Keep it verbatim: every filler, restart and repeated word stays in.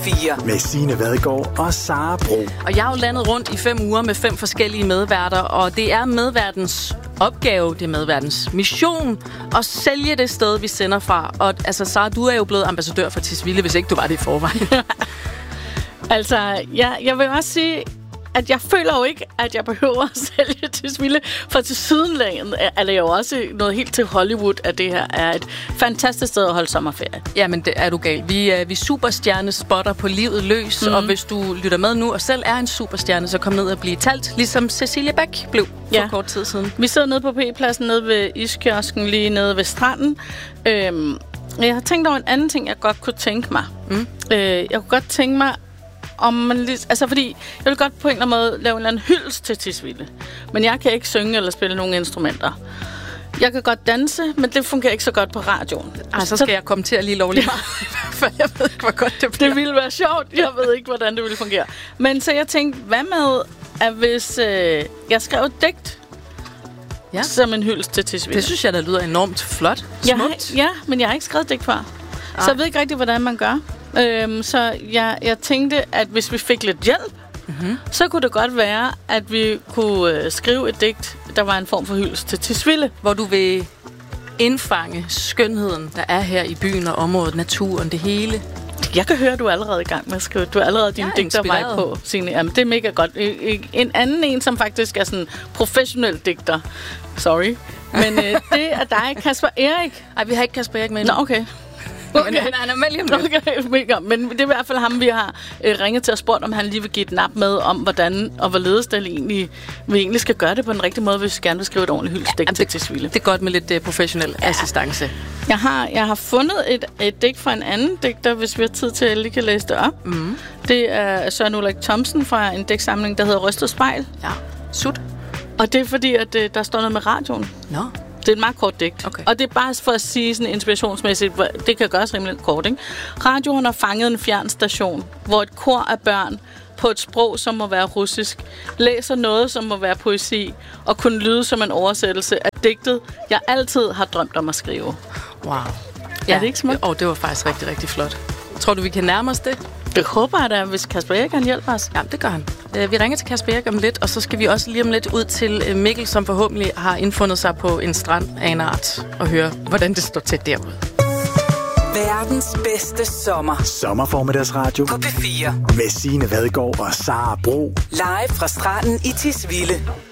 fire. Med Signe Vadgaard og Sara Bro. Og jeg har jo landet rundt i fem uger med fem forskellige medværter, og det er medværtens opgave, det er medværtens mission at sælge det sted, vi sender fra. Og altså, Sara, du er jo blevet ambassadør for Tisvilde, hvis ikke du var det i forvejen. altså, jeg, jeg vil også sige, at jeg føler jo ikke, at jeg behøver at sælge Tisvilde, for til sydenlandet er det jo også noget helt til Hollywood, at det her er et fantastisk sted at holde sommerferie. Jamen, det er du gal. Vi er vi superstjernespotter på livet løs, mm. og hvis du lytter med nu og selv er en superstjerne, så kom ned og blive talt, ligesom Cecilie Bæk blev for ja. kort tid siden. Vi sidder nede på P-pladsen nede ved iskiosken, lige nede ved stranden. Øhm, jeg har tænkt over en anden ting, jeg godt kunne tænke mig. Mm. Øh, jeg kunne godt tænke mig, om man lige, altså fordi, jeg vil godt på en eller anden måde lave en eller anden hyldest til Tisvilde. Men jeg kan ikke synge eller spille nogen instrumenter. Jeg kan godt danse, men det fungerer ikke så godt på radioen. Ej, så skal så jeg komme til at lige lovligt meget. For jeg ved ikke, hvor godt det bliver. Det ville være sjovt. Jeg ved ikke, hvordan det ville fungere. Men så jeg tænkte, hvad med, at hvis øh, jeg skrev et digt, ja. som en hyldest til Tisvilde? Det synes jeg, der lyder enormt flot. Smukt. Har, ja, men jeg har ikke skrevet digt før. Ej. Så jeg ved ikke rigtig, hvordan man gør. Øhm, så jeg, jeg tænkte, at hvis vi fik lidt hjælp, mm-hmm. så kunne det godt være, at vi kunne øh, skrive et digt, der var en form for hyldest til Tisvilde. Hvor du vil indfange skønheden, der er her i byen og området, naturen, det hele. Jeg kan høre, at du er allerede i gang med at skrive. Du er allerede din digtervej på, Signe. Jamen, det er mega godt. En anden en, som faktisk er sådan professionel digter. Sorry. Men øh, det er dig, Kasper Erik. Nej, vi har ikke Kasper Erik med. Nå, okay. Okay. Men han er med lige om lidt. Okay, mega. Men det er i hvert fald ham, vi har øh, ringet til og spurgt, om han lige vil give et nap med, om hvordan og hvorledes det egentlig, vi egentlig skal gøre det på den rigtige måde, hvis vi gerne vil skrive et ordentligt hyldestdigt ja, til Tisvilde. Det er godt med lidt uh, professionel ja. assistance. Jeg har, jeg har fundet et, et digt fra en anden digter, hvis vi har tid til, at jeg lige kan læse det op. Mm. Det er Søren Ulrik Thomsen fra en digtsamling, der hedder Rystet Spejl. Ja, sut. Og det er fordi, at uh, der står noget med radioen. Nå. Det er et meget kort digt. Okay. Og det er bare for at sige sådan inspirationsmæssigt, det kan gøres rimelig kort, ikke? Radioen har fanget en fjern station, hvor et kor af børn på et sprog, som må være russisk, læser noget, som må være poesi, og kunne lyde som en oversættelse af digtet, jeg altid har drømt om at skrive. Wow. Ja, er det ikke smukt? Og det var faktisk rigtig, rigtig flot. Tror du, vi kan nærme os det? Det håber jeg da, hvis Kasper Erik kan hjælpe os. Ja, det gør han. Vi ringer til Kasper Erik om lidt, og så skal vi også lige om lidt ud til Mikkel, som forhåbentlig har indfundet sig på en strand af en art, og høre, hvordan det står til derude. Verdens bedste sommer. Sommerformiddagsradio på P fire. Med Signe Vadgaard og Sara Bro. Live fra stranden i Tisvilde.